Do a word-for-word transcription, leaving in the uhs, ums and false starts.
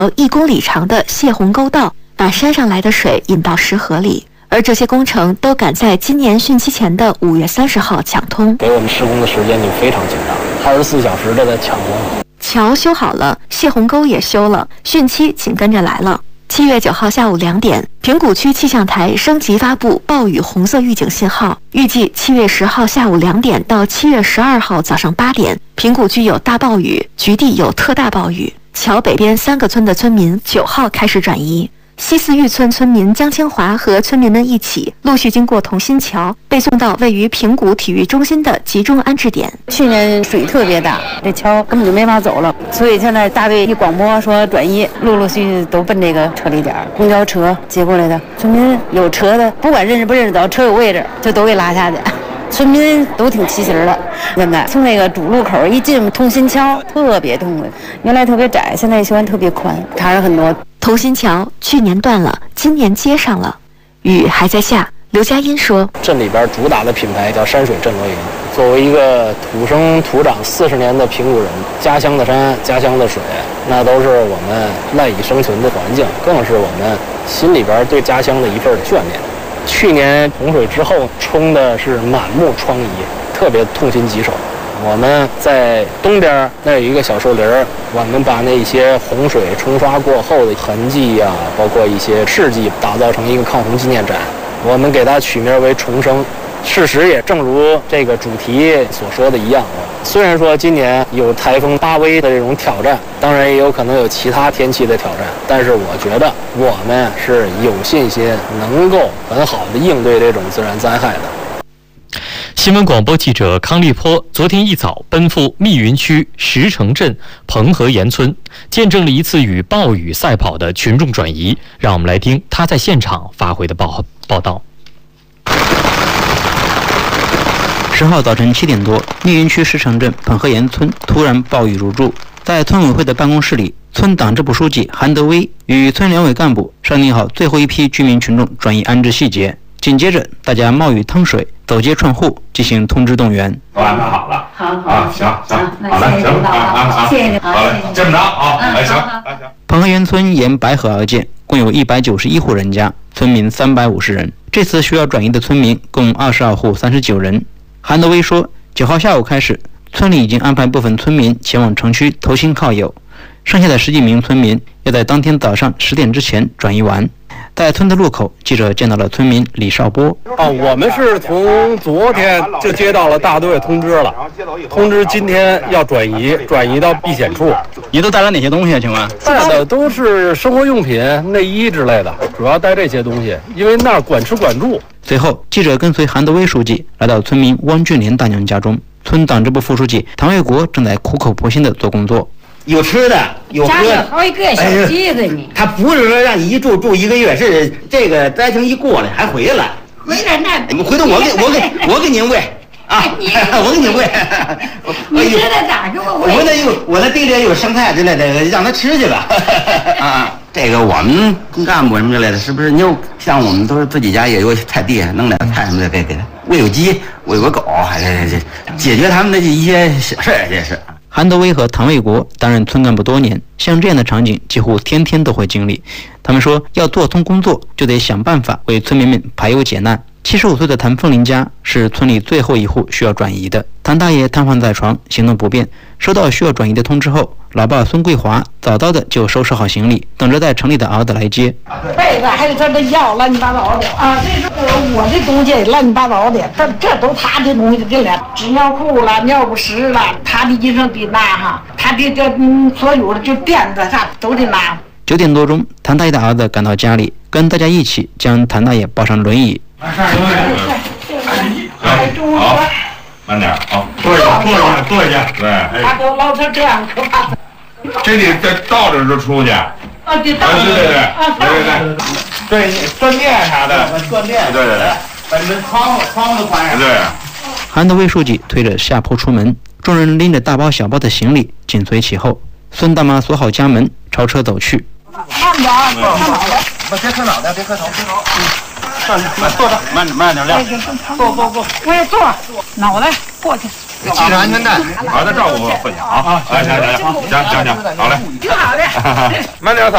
有一公里长的泄洪沟道，把山上来的水引到石河里。而这些工程都赶在今年汛期前的五月三十号抢通， 给我们施工的时间就非常紧张，二十四小时都在抢工。 桥修好了，泄洪沟也修了，汛期紧跟着来了。七月九号下午两点，平谷区气象台升级发布暴雨红色预警信号，预计七月十号下午两点到七月十二号早上八点，平谷区有大暴雨，局地有特大暴雨。桥北边三个村的村民九号开始转移。西四峪村村民江清华和村民们一起陆续经过同心桥，被送到位于平谷体育中心的集中安置点。 去年水特别大，这桥根本就没法走了，所以现在大队一广播说转移，陆陆续续都奔这个撤离点。公交车接过来的村民有车的，不管认识不认识，只要车有位置，就都给拉下去。村民都挺齐心的，现在从那个主路口一进通心桥特别痛快，原来特别窄，现在修完特别宽，差了很多。 同心桥去年断了，今年接上了，雨还在下。刘佳音说：“ 镇里边主打的品牌叫山水镇罗营。作为一个土生土长四十年的平谷人，家乡的山、家乡的水，那都是我们赖以生存的环境，更是我们心里边对家乡的一份眷恋。去年洪水之后，冲的是满目疮痍，特别痛心疾首。我们在东边那有一个小树林，我们把那些洪水冲刷过后的痕迹呀、啊，包括一些事迹，打造成一个抗洪纪念展。我们给它取名为重生。事实也正如这个主题所说的一样，虽然说今年有台风巴威的这种挑战，当然也有可能有其他天气的挑战，但是我觉得我们是有信心能够很好的应对这种自然灾害的。 新闻广播记者康立波昨天一早奔赴密云区石城镇彭河沿村，见证了一次与暴雨赛跑的群众转移。让我们来听他在现场发回的报报道。 十号早晨七点多，密云区石城镇彭河沿村突然暴雨如注，在村委会的办公室里，村党支部书记韩德威与村两委干部商定好最后一批居民群众转移安置细节。紧接着，大家冒雨趟水，走街串户，进行通知动员。 都安排好了。 好好啊，行行，好嘞，行啊啊啊， 谢谢您， 好嘞，这么着啊，哎行，哎行。 彭河沿村沿白河而建，共有一百九十一户人家，村民三百五十人。这次需要转移的村民共二十二户三十九人。韩德威说，九号下午开始，村里已经安排部分村民前往城区投亲靠友，剩下的十几名村民要在当天早上十点之前转移完。在村的路口，记者见到了村民李少波。 哦，我们是从昨天就接到了大队通知了，通知今天要转移，转移到避险处。 你都带了哪些东西啊？请问？ 带的都是生活用品、内衣之类的，主要带这些东西，因为那儿管吃管住。 随后，记者跟随韩德威书记来到村民汪俊莲大娘家中，村党支部副书记唐卫国正在苦口婆心地做工作。 有吃的，有喝的， 好几个小鸡子呢。 他不是说让你一住住一个月，是这个灾情一过来还回来。 回来那， 回头我给我给我给您喂啊，我给您喂。 你知道咋给我喂？ 我那有我那地里有生菜之类的，让他吃去吧。啊，这个我们干部什么之类的，是不是？你有像我们都是自己家也有菜地，弄点菜什么的给给他喂有鸡，喂有狗，还是解决他们的一些小事儿，这是。 韩德威和唐卫国担任村干部多年，像这样的场景几乎天天都会经历。他们说，要做通工作，就得想办法为村民们排忧解难。七十五岁的谭凤林家是村里最后一户需要转移的。谭大爷瘫痪在床，行动不便。收到需要转移的通知后，老爸孙桂华早早的就收拾好行李，等着在城里的儿子来接。 被子还得这这药乱七八糟的啊！这是我的东西乱七八糟的，这这都他的东西进来，纸尿裤了、尿不湿了，他的医生得拿哈，他的这嗯所有的就垫子啥都得拿。 九点多钟，谭大爷的儿子赶到家里，跟大家一起将谭大爷抱上轮椅。 好，慢点，好，坐一下，坐一下，坐一下，对。 他都老成这样可怕。 这得再倒着就出去。啊， 得倒着。 对对对，对对对，对锻炼啥的， 锻炼， 对对对， 把你们窗户窗户都关上。 对。 韩德威书记推着下坡出门，众人拎着大包小包的行李紧随其后。孙大妈锁好家门，朝车走去。 慢点，慢点， 别磕脑袋，别磕头，别头。 上去，坐着，慢点，慢点亮。 坐坐坐，我也坐，脑袋过去。 系上安全带， 好的照顾混淆啊！啊，行行行，行行行，好嘞， 挺好的。 慢点走。